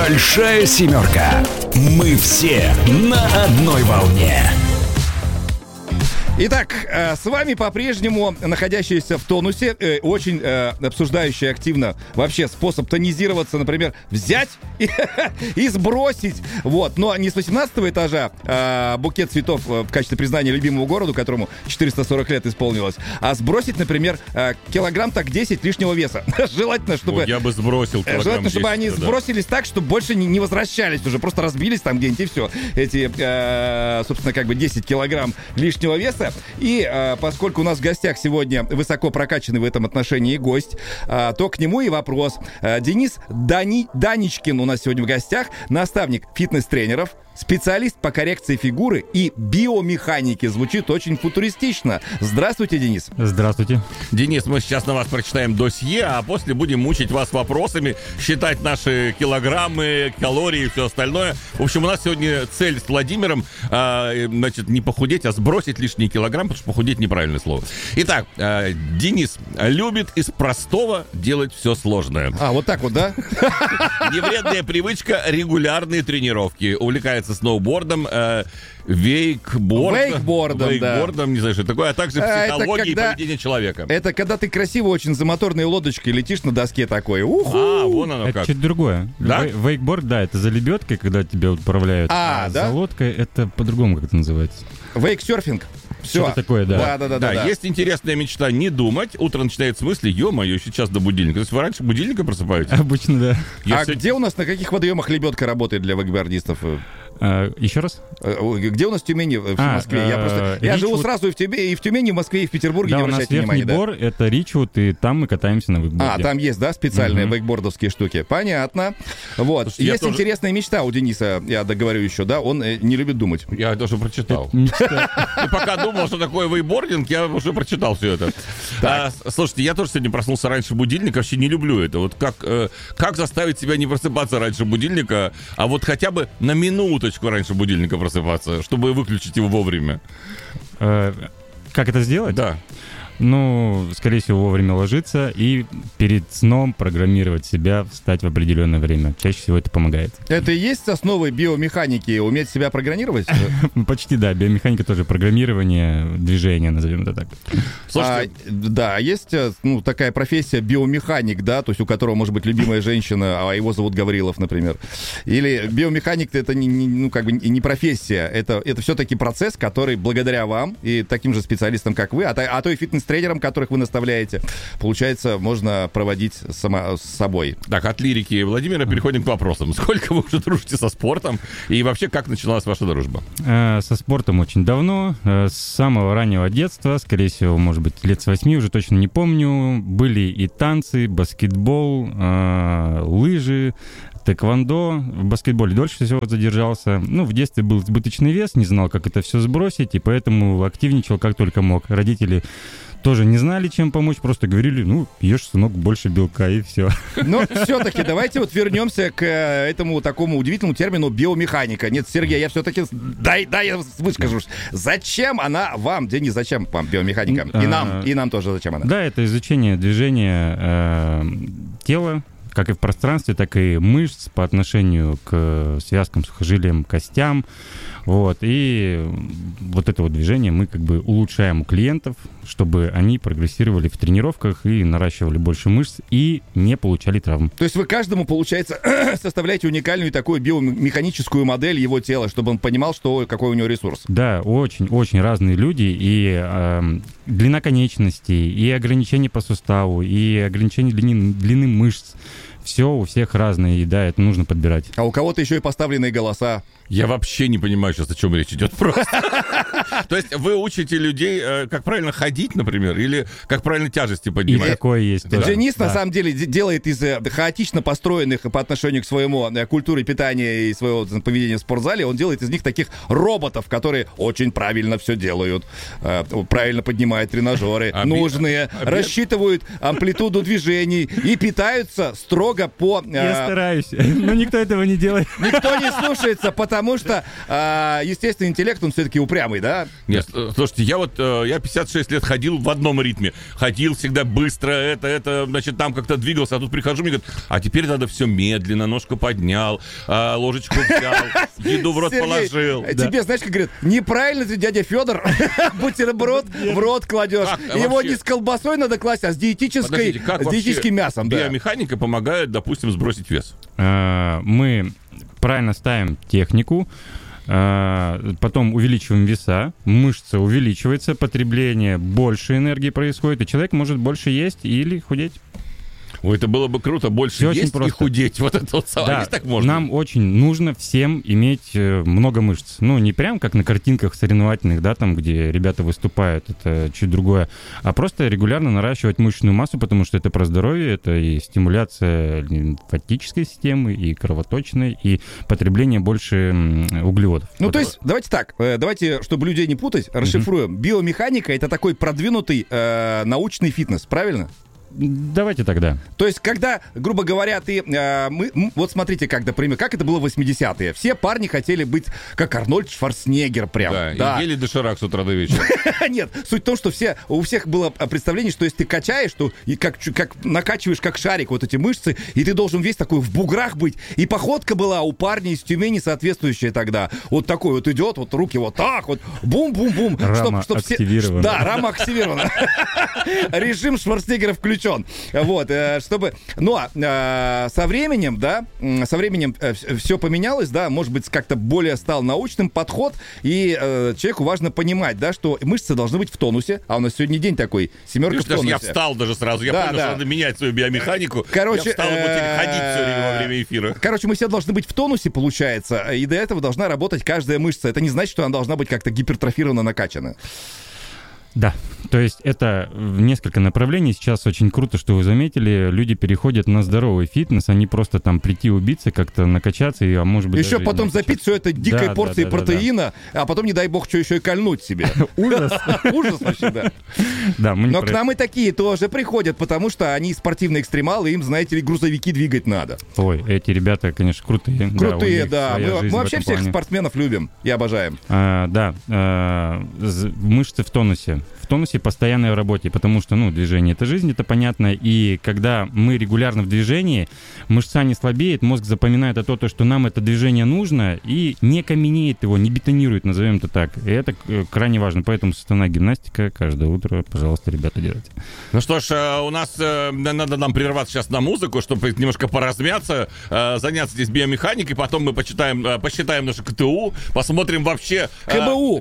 Большая семерка. Мы все на одной волне. Итак, с вами по-прежнему находящиеся в тонусе, очень обсуждающие активно вообще способ тонизироваться, например, взять и сбросить. Вот, но не с 18-го этажа букет цветов в качестве признания любимому городу, которому 440 лет исполнилось, а сбросить, например, килограмм так 10 лишнего веса. Желательно, чтобы... Вот я бы сбросил килограмм 10. Желательно, чтобы они сбросились так, чтобы больше не возвращались уже, просто разбились там где-нибудь и все. Эти, собственно, как бы 10 килограмм лишнего веса. И поскольку у нас в гостях сегодня высоко прокачанный в этом отношении гость, то к нему и вопрос. Денис Даничкин у нас сегодня в гостях, наставник фитнес-тренеров, специалист по коррекции фигуры и биомеханике. Звучит очень футуристично. Здравствуйте, Денис. Здравствуйте. Денис, мы сейчас на вас прочитаем досье, а после будем мучить вас вопросами, считать наши килограммы, калории и все остальное. В общем, у нас сегодня цель с Владимиром, значит, не похудеть, а сбросить лишние килограмм, потому что похудеть неправильное слово. Итак, Денис любит из простого делать все сложное. Вот так вот, да? Невредная привычка, регулярные тренировки. Увлекается сноубордом, вейкбордом, не знаю, что это такое, а также психологией и поведения человека. Это когда ты красиво очень за моторной лодочкой летишь на доске такой. Уху! Вон оно это как. чуть другое. Да? Вейкборд, да, это за лебедкой, когда тебя управляют. Да? За лодкой это по-другому как это называется. Вейксерфинг. Все. Что-то такое, да. Да, есть интересная мечта не думать. Утро начинается с мысли, ё-моё, сейчас до будильника. То есть вы раньше будильника просыпаетесь? Обычно, да. Где у нас, на каких водоемах лебедка работает для вейкбордистов? Еще раз? Где у нас в Тюмени, в Москве? Я живу сразу и в Тюмени, и в Москве, и в Петербурге. Да, не у нас обращайте Верхний внимания. Бор, это Ричвуд, и там мы катаемся на вейкборде. Там есть, да, специальные вейкбордовские штуки. Понятно. Вот. Слушайте, есть интересная мечта у Дениса, я договорю еще, да, он не любит думать. Я тоже прочитал. И пока думал, что такое вейкбординг, я уже прочитал все это. Слушайте, я тоже сегодня проснулся раньше будильника, вообще не люблю это. Вот как заставить себя не просыпаться раньше будильника, а вот хотя бы на минуточку раньше будильника просыпаться, чтобы выключить его вовремя. Как это сделать? Да. Ну, скорее всего, вовремя ложиться и перед сном программировать себя встать в определенное время. Чаще всего это помогает. Это и есть основой биомеханики, уметь себя программировать? Почти, да. Биомеханика тоже программирование движения, назовем это так. Слушайте, да, есть такая профессия биомеханик, да, то есть у которого может быть любимая женщина, а его зовут Гаврилов, например. Или биомеханик — это не профессия, это все-таки процесс, который благодаря вам и таким же специалистам, как вы, а то и фитнес-тренерам, которых вы наставляете, получается, можно проводить с собой. Так, от лирики Владимира переходим к вопросам. Сколько вы уже дружите со спортом? И вообще, как началась ваша дружба? Со спортом очень давно. С самого раннего детства, скорее всего, может быть, лет с 8, уже точно не помню. Были и танцы, баскетбол, лыжи, тэквондо. В баскетболе дольше всего задержался. В детстве был избыточный вес, не знал, как это все сбросить, и поэтому активничал как только мог. Родители тоже не знали, чем помочь, просто говорили, ешь, сынок, больше белка, и все. Но все-таки давайте вернемся к этому такому удивительному термину биомеханика. Нет, Сергей, я все-таки... Дай я выскажусь. Зачем она вам, Денис, зачем вам биомеханика? И нам тоже зачем она? Да, это изучение движения тела, как и в пространстве, так и мышц по отношению к связкам, сухожилиям, костям. И вот это движение мы улучшаем у клиентов, чтобы они прогрессировали в тренировках и наращивали больше мышц и не получали травм. То есть вы каждому, получается, составляете уникальную такую биомеханическую модель его тела, чтобы он понимал, какой у него ресурс? Да, очень разные люди, и длина конечностей, и ограничения по суставу, и ограничение длины мышц. Все у всех разное, и да, это нужно подбирать. А у кого-то еще и поставленные голоса. Я вообще не понимаю сейчас, о чем речь идет просто. То есть вы учите людей, как правильно ходить, например, или как правильно тяжести поднимать? И такое есть. Денис, на самом деле, делает из хаотично построенных по отношению к своему культуре питания и своего поведения в спортзале, он делает из них таких роботов, которые очень правильно все делают, правильно поднимают тренажеры, нужные, рассчитывают амплитуду движений и питаются строго по... Я стараюсь, но никто этого не делает. Никто не слушается, потому что естественный интеллект, он все-таки упрямый, да? Нет, слушайте, я 56 лет ходил в одном ритме. Ходил всегда быстро, значит, там как-то двигался, а тут прихожу, мне говорят, а теперь надо все медленно, ножку поднял, ложечку взял, еду в рот положил. Тебе, знаешь, как говорят, неправильно ты, дядя Федор, бутерброд в рот кладешь. Его не с колбасой надо класть, а с диетическим мясом. Биомеханика помогает, допустим, сбросить вес? Мы правильно ставим технику, потом увеличиваем веса, мышца увеличивается, потребление больше энергии происходит, и человек может больше есть или худеть. Ой, это было бы круто, больше Все есть и худеть. Вот это вот да, так можно. Нам очень нужно всем иметь много мышц. Ну, не прям как на картинках соревновательных, да, там, где ребята выступают, это чуть другое, а просто регулярно наращивать мышечную массу, потому что это про здоровье, это и стимуляция лимфатической системы, и кровоточной, и потребление больше углеводов. Ну, то есть, давайте так, чтобы людей не путать, расшифруем. Биомеханика — это такой продвинутый научный фитнес, правильно? Давайте тогда. То есть, когда, грубо говоря, вот смотрите, как, например, как это было в 80-е. Все парни хотели быть как Арнольд Шварценеггер прям. Да, и ели доширак с утра до вечера. Нет, суть в том, что у всех было представление, что если ты качаешь, то и как накачиваешь как шарик вот эти мышцы, и ты должен весь такой в буграх быть. И походка была у парня из Тюмени соответствующая тогда. Вот такой вот идет, вот руки вот так вот, бум-бум-бум. Рама активирована. Да, рама активирована. Режим Шварценеггера включен. Вот, чтобы... Ну, со временем все поменялось, да, может быть, как-то более стал научным подход, и человеку важно понимать, да, что мышцы должны быть в тонусе, а у нас сегодня день такой, 7 в тонусе. Я встал даже сразу, я понял, что надо менять свою биомеханику. Я встал и буду ходить все время во время эфира. Короче, мы все должны быть в тонусе, получается, и до этого должна работать каждая мышца. Это не значит, что она должна быть как-то гипертрофирована, накачана. Да, то есть это несколько направлений. Сейчас очень круто, что вы заметили, люди переходят на здоровый фитнес, они просто там прийти убиться, как-то накачаться, а может быть... Еще потом запить все это дикой порцией протеина, а потом, не дай бог, что еще и кольнуть себе. Ужас. Ужас вообще, да. Но к нам и такие тоже приходят, потому что они спортивные экстремалы, им, знаете ли, грузовики двигать надо. Ой, эти ребята, конечно, крутые. Крутые, да. Мы вообще всех спортсменов любим и обожаем. Да, мышцы в тонусе. В тонусе, постоянной работе, потому что, движение — это жизнь, это понятно, и когда мы регулярно в движении, мышца не слабеет, мозг запоминает то, что нам это движение нужно, и не каменеет его, не бетонирует, назовем это так. И это крайне важно, поэтому суставная гимнастика каждое утро, пожалуйста, ребята, делайте. Ну что ж, у нас надо нам прерваться сейчас на музыку, чтобы немножко поразмяться, заняться здесь биомеханикой, потом мы посчитаем наше КТУ, посмотрим вообще... КБУ.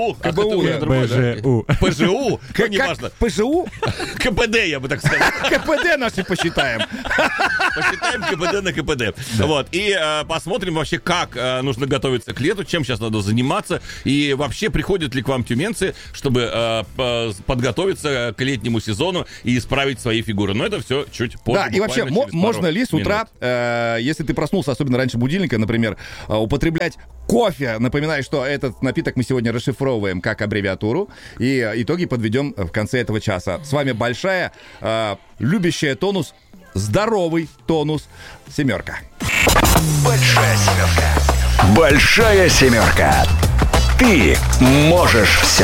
ПЖУ. Неважно. ПЖУ? КПД, я бы так сказал. КПД наши посчитаем. Посчитаем КПД на КПД. Вот. И посмотрим вообще, как нужно готовиться к лету, чем сейчас надо заниматься. И вообще, приходят ли к вам тюменцы, чтобы подготовиться к летнему сезону и исправить свои фигуры. Но это все чуть позже. Да, и вообще, можно ли с утра, если ты проснулся, особенно раньше будильника, например, употреблять кофе? Напоминаю, что этот напиток мы сегодня расшифровываем как аббревиатуру. И итоги подведем в конце этого часа. С вами большая, любящая тонус, здоровый тонус семерка. Большая семерка. Большая семерка. Ты можешь все.